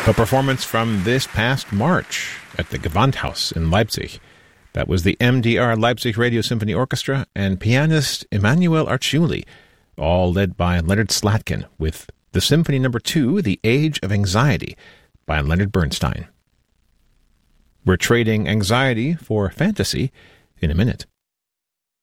A performance from this past March at the Gewandhaus in Leipzig. That was the MDR Leipzig Radio Symphony Orchestra and pianist Emanuel Arciuli, all led by Leonard Slatkin, with the Symphony No. 2, The Age of Anxiety, by Leonard Bernstein. We're trading anxiety for fantasy in a minute.